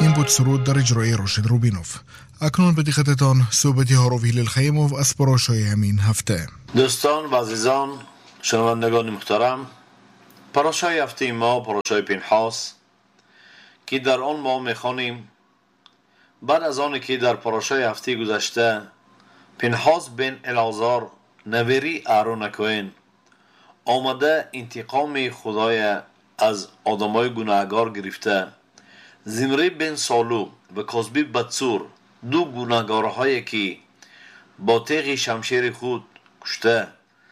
این بود سرود در اجرای راشد روبینوف. اکنون به دقتتان صحبتی هاروی هلیل خیموف از پاراشای همین هفته. دوستان و عزیزان شنوندگان محترم، پاراشای هفته ما پاراشای پنحاس که در آن ما میخوانیم بعد از آن که در پاراشای هفته گذشته پنحاس بن العازار نوری آرون کوهن آمده انتقام خدای از آدمای گناهگار گرفته، زمری بن سالو و کازبی بطسور دو گناهگارهایی که با تیغ شمشیر خود کشته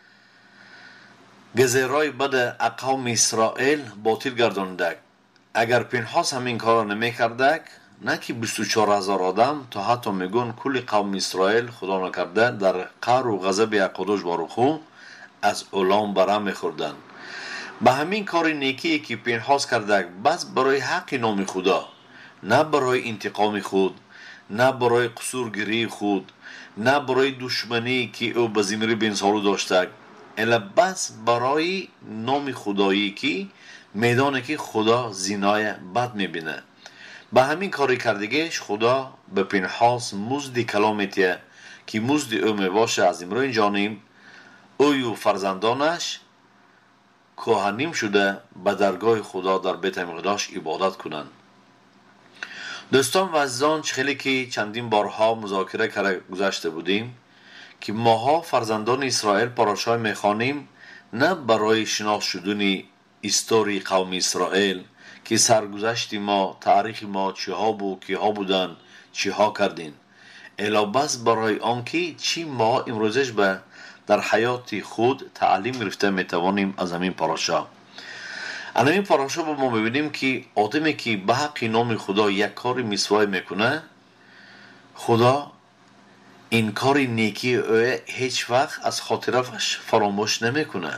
گزیرای بد اقوام اسرائیل باطل گردانده. اگر پنحاس همین کار نمیکرده نه که 24,000 آدم تا حتی میگن کل قوم اسرائیل خدا نکرده در قهر و غضب اقداش باروخو از اولام برام میخوردن. به همین کار نیکی که پنحاس کرده بس برای حق نام خدا، نه برای انتقام خود، نه برای قصورگیری خود، نه برای دشمنی که او به زمری بن سالو داشته، الا بس برای نام خدایی که میدانه که خدا زینای بد میبینه. به همین کاری کردگیش خدا به پنحاس مزد کلامتیه که مزد او میباشه از امروز جانیم اوی و فرزندانش کهنیم شده به درگاه خدا در بیت مقدس عبادت کنند. دوستان و عزیزان، خیلی که چندین بارها مذاکره کرده گذاشته بودیم که ماها فرزندان اسرائیل پاراشای میخوانیم نه برای شناس شدن استوری قوم اسرائیل که سرگذشت ما، تاریخ ما چی ها بود، کی ها بودن، چی ها کردین، الا بس برای آنکه چی ما امروزش به در حیات خود تعلیم گرفته میتوانیم از همین پاراشا. از همین پاراشا با ما ببینیم که آدمی که به حق نام خدا یک کاری مسوای میکنه، خدا این کاری نیکی او هیچ وقت از خاطرش فراموش نمیکنه.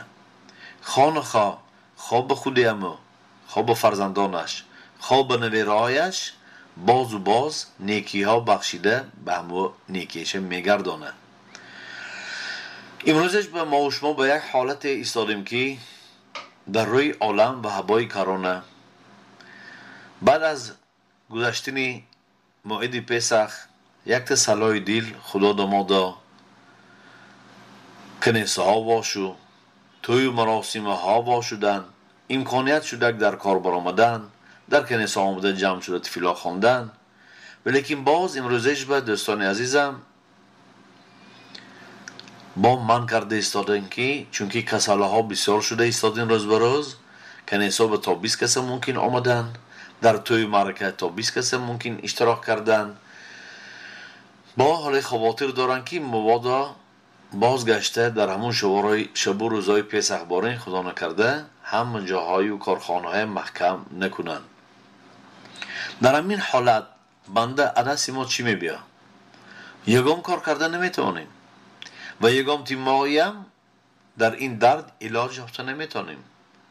خواه به خودی امو، خواه به فرزندانش، خواه به نویرهایش باز و باز نیکی ها بخشیده به همو نیکیش میگردانه. امروزش به ما و شما به یک حالت ایستادیم که در روی عالم و هوای کرانه بعد از گذشتن موعد پسخ یک تسلای دل خدا دمادا کنیسه ها واشو، توی و مراسم ها واشودن، امکانیت شده در کار برآمدن، در کنیسه آمده جمع شده تفیلا خواندن. ولیکن باز امروزش به دوستان عزیزم با من کرده ایستادن که چونکه کساله ها بسیار شده ایستادن روز به روز، کنیسه به تا 20 کس ممکن آمدن، در توی معرکه تا 20 کس ممکن اشتراک کردن. با حال خواطر دارن که مبادا بازگشته در همون شب و روزای پسخ بارین خدا نکرده هم جاهای و کارخانه های محکم نکنن. در همین حالت بنده عدس ما چی میبیا؟ یگام کار کرده نمیتونیم و یگام تیماییم در این درد علاج یافته نمیتونیم.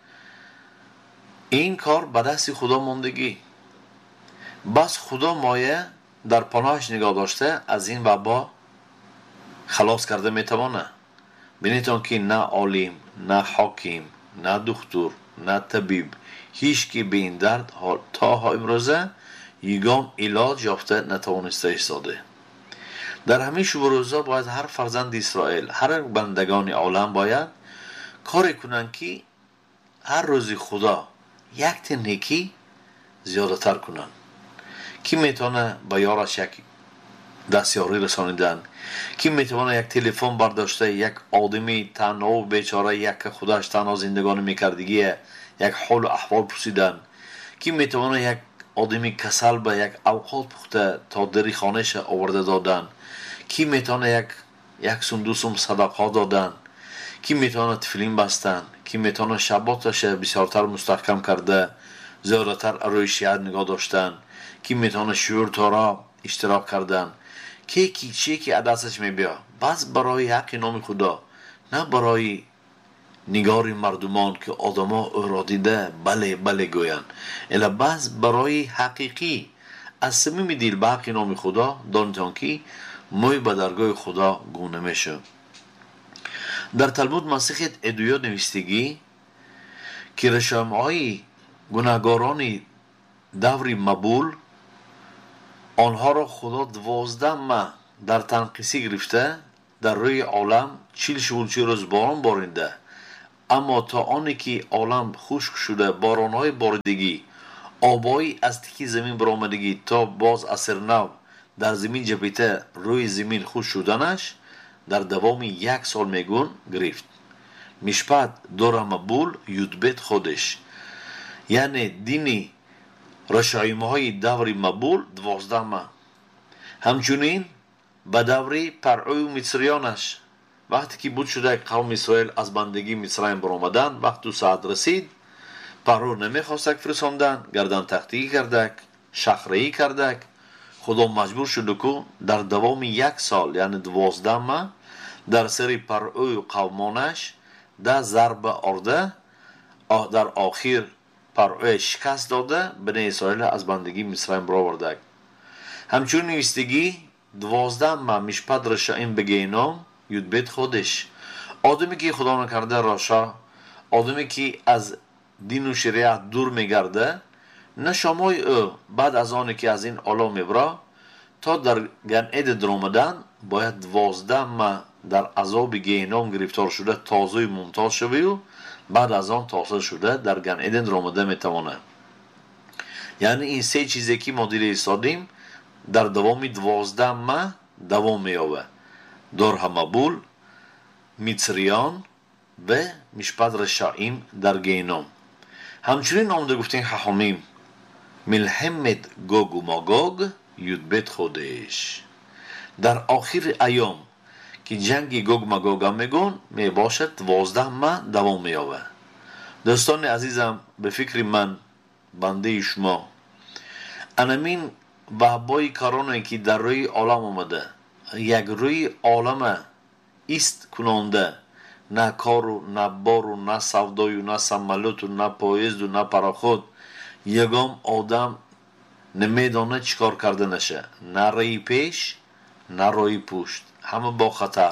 این کار به دست خدا موندگی، بس خدا مایه در پناهش نگاه داشته از این وبا خلاص کرده میتوانه. بینیتون که نه عالم، نه حاکم، نه دکتر، نه طبیب، هیچ کی به این درد تا امروزه یگام علاج یافته نتوانسته ایستاده. در همین شب و روزا باید هر فرزند اسرائیل، هر بندگان عالم باید کاری کنن که هر روز خدا یک تا نیکی زیاده تر کنن. کی میتونه به یارش یک دستیاری رسانیدن، کی میتونه یک تلفن برداشته یک آدمی تنها و بیچاره یک خودش تنها زندگانی میکردگیه یک حال و احوال پرسیدن، کی میتونه یک آدمی کسل به یک اوقات پخته تا دری خانهش آورده دادن، کی میتونه یک سندوسم صدقه دادن، کی میتونه تفلین بستن، کی میتونه شباتش بسیارتر مستحکم کرده زیادتر روی شیعت نگاه داشتن، کی میتونه شعور تارا اشتراک کردن، کی چی که عدسش میبیا بس برای حق نام خدا، نه برای نگار مردمان که آدما او را دیده بله بله گوین، الا بس برای حقیقی از صمیم دل به حق نام خدا دانتان که موی به درگاه خدا گونه میشه. در تلمود مسیحیت ادویا نوشتگی که رشامهای گناهگاران دوری مبول آنها را خدا 12 ماه در تنقیسی گرفته، در روی عالم 40 روز باران بارنده. اما تا آنی که عالم خشک شده، بارانهای باردگی، آبایی از تکی زمین برآمدگی تا باز اثر نو در زمین جپیته روی زمین خشک شدنش در دوام 1 سال میگون گرفت. میشپد دور مبول یودبت خودش، یعنی دینی رشایمه های دور مبول 12 ماه. همچنین به دوری پرعوی مصریانش، وقتی که بود شده قوم اسرائیل از بندگی مصریم برآمدند، وقتی ساعت رسید پرو نمیخواستک فرستاندن، گردن تختی کردک، شخرهی کردک. خدا مجبور شد که در دوام 1 سال یعنی 12 ماه در سر پرعوی و قومانش ده ضرب آرده، در آخر پرعوی شکست داده، بنی اسرائیل از بندگی مصریم برآوردک. همچون نویستگی 12 ماه میشپد رشایم بگینام یودبت خودش. آدمی که خدا نکرده راشا، آدمی که از دین و شریعت دور میگرده، نشامای او بعد از آنی که از این عالم میبره تا در گن عدن درآمدن باید 12 ماه در عذاب گهنم گرفتار شده تازه ممتاز شوی و بعد از آن تازه شده در گن عدن درآمده میتوانه. یعنی این 3 چیزی که ما دیده ایستادیم در دوام 12 ماه دوام مییابه: دور همبول، میцریان و میشپد رشایم در گهنم. همچنین آمده گفتیم حاخامیم ملحمت گوگ و ماگوگ یودبت خودش. در آخر ایام که جنگ گوگ ماگوگ هم میگون میباشد 12 ماه دوام مییابه. دوستان عزیزم، به فکر من بنده شما انمین وحبای کارانه که در روی عالم آمده، یک روی عالم ایست کننده، نه کار و نه بار و نه سودای و نه سملوت و نه پایزد و نه پراخود، یگام آدم نمیدانه چیکار کرده نشه، نه رای پیش نه رای پشت، همه با خطر.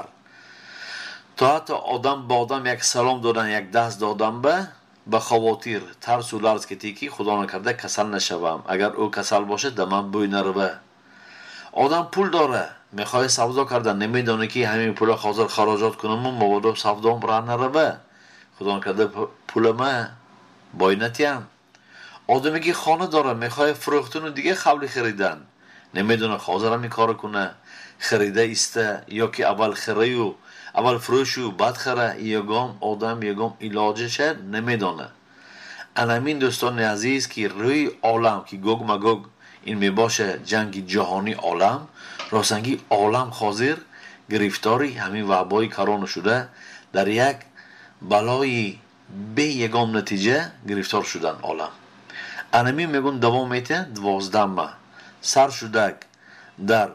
تا حتی آدم با آدم یک سلام دادن، یک دست دادن به خواتیر ترس و لرز که تیکی خدا نکرده کسل نشوم، اگر او کسل باشه دمم بوی نروه. آدم پول داره، میخواه سودا کردن، نمیدانه که همین پول حاضر خراجات کنم و مبادا سودام برا نروه. خدا نکرده پول ما باینتیم. آدمی که خانه داره، میخواه فروختن و دیگه قبل خریدن، نمیدونه حاضر هم این کار کنه، خریده ایسته یا که اول خری و اول فروش و بعد خره. یگام آدم یگام علاجشه نمیدونه. انامین دوستان عزیز که روی عالم که گوگ مگوگ این میباشه جنگ جهانی عالم، راستنگی عالم حاضر گرفتاری همین وبای کرونا شده، در یک بلای به یگام نتیجه گرفتار شدن عالم. انامین میگون دوام میته 12 ماه سر شده در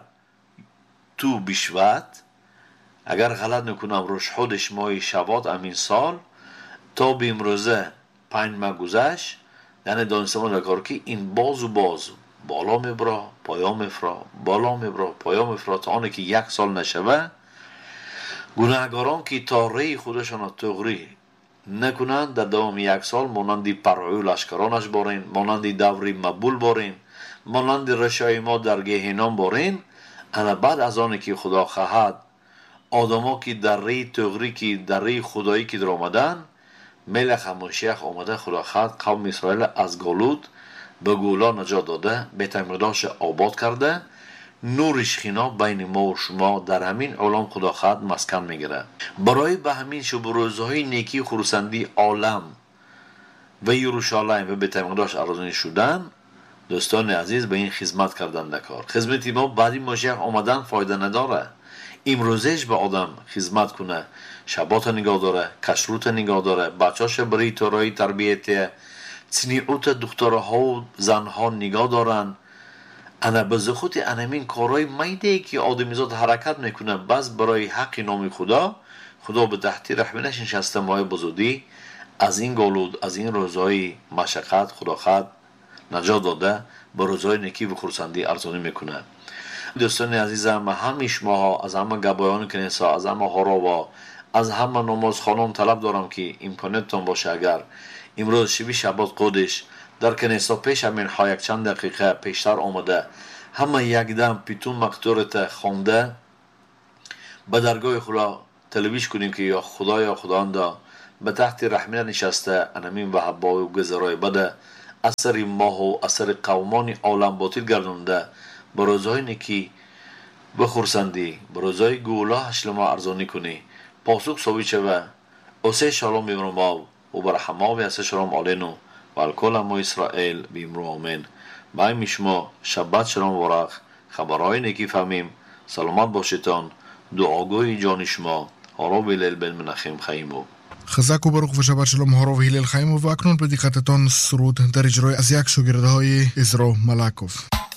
تو بشوت، اگر غلط نکنم روش خودش ماه شوات امین سال تا به امروزه 5 ماه گذشت. یعنی دانستمان دکار که این باز و باز بالا میبره پایا میفره، بالا میبره پایا میفره تا آنه که 1 سال نشوه. گناهگاران که تا ری خودشان تغری نکنند در دوام 1 سال مانندی پرعوی لشکرانش بارین، مانندی دوری مبول بارین، مانندی رشای ما در گهنم بارین. انا بعد از آنه که خدا خواهد آدما که در ری تغری که در ری خدایی که در آمدن، ملک هموشیخ آمده خدا خواهد قوم اسرائیل از گالود به گولا نجات داده، بیت مقدسش آباد کرده، نور شخینا بین ما و شما در همین عالم خدا خواهد مسکن میگیره. برای به همین شب روزهای نیکی خرسندی عالم و یروشالیم و بیت مقدس آرزوی شدن، دوستان عزیز به این خدمت کردن دکار. خدمتی ما بعد این ماشیخ آمدن فایده نداره. امروزش به آدم خدمت کنه، شبات نگاه داره، کشروت نگاه داره، بچهاش برای تورای تربیت چنیعوت دخترها و زنها نگاه دارن. انا بزخوت انمین کارهای میده که آدمیزاد حرکت میکنه بس برای حق نام خدا. خدا به تحتی رحمتش نشسته ماه بزودی از این گالود از این روزهای مشقت خدا خواهد نجات داده، به روزهای نیکی و خرسندی ارزانی میکنه. دوستان عزیزم، همه شما از همه گبایان کنیسا، از همه هراوا، از همه نماز خانم طلب دارم که امکانتون باشه اگر امروز شبی شبات قدش در کنیسا پیش همین ها یک چند دقیقه پیشتر آمده همه یک دم پیتون مقطورت خونده به درگاه خدا طلبیش کنیم که یا خدا یا خداوندا به تحت رحمت نشسته انمین و حبا و گذرای بده اثر ماه و اثر قومان عالم باطل گردونده به روزهای نکی بخورسندی به روزهای گولا هشلما ارزانی کنی پاسوک سوی چوه اوسه شالوم بیمرو ماو و برحما و اسه شلام آلینو و الکل ما اسرائیل بیمرو آمین بای میشما شبت شلام ورخ خبرهای نکی فهمیم سلامت باشیتان دعاگوی جان شما هارو بیلیل بن منخیم خیمو خزاک و بروخ و شبت شلام هارو هیلیل خیمو و اکنون به دقتتان سرود در اجرای از یک شاگردهای ازرا ملاکوف.